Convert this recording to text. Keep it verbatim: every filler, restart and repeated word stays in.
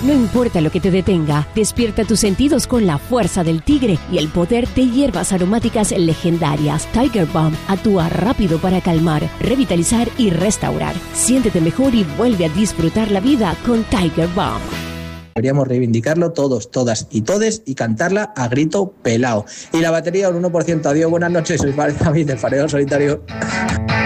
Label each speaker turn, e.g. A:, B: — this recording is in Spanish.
A: No importa lo que te detenga, despierta tus sentidos con la fuerza del tigre y el poder de hierbas aromáticas legendarias. Tiger Balm actúa rápido para calmar, revitalizar y restaurar. Siéntete mejor y vuelve a disfrutar la vida con Tiger Balm.
B: Deberíamos reivindicarlo todos, todas y todes y cantarla a grito pelao. Y la batería un uno por ciento. Adiós, buenas noches, soy David del Fareo Solitario.